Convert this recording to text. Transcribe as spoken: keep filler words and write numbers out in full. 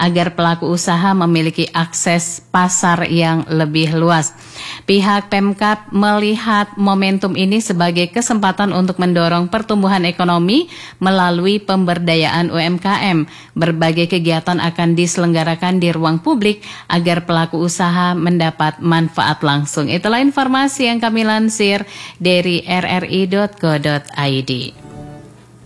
agar pelaku usaha memiliki akses pasar yang lebih luas. Pihak Pemkab melihat momentum ini sebagai kesempatan untuk mendorong pertumbuhan ekonomi melalui pemberdayaan U M K M. Berbagai kegiatan akan diselenggarakan di ruang publik agar pelaku usaha mendapat manfaat langsung. Itulah informasi yang kami lansir dari r r i titik co titik i d.